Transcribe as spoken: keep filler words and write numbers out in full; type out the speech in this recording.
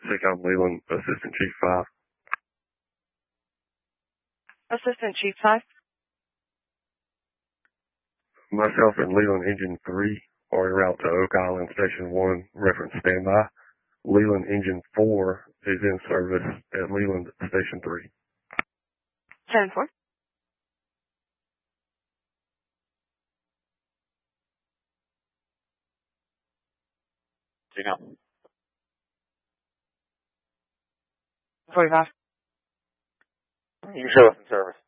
SEACOM Leland, Assistant Chief five. Assistant Chief five. Myself and Leland Engine three are en route to Oak Island Station one, reference standby. Leland Engine four is in service at Leland Station three. ten four. SEACOM. forty-five. You can show us in service.